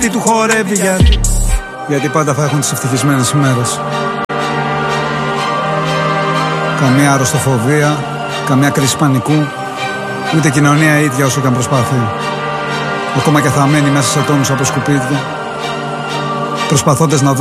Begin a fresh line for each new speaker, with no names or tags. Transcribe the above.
τι του χορεύει γιατί πάντα θα έχουν τις ευτυχισμένες ημέρες. Καμία αρρωστοφοβία, καμία κρίση πανικού, ούτε κοινωνία ίδια όσο και αν προσπαθεί. Ακόμα και θα μένει μέσα σε τόνους από σκουπίδια, προσπαθώντας να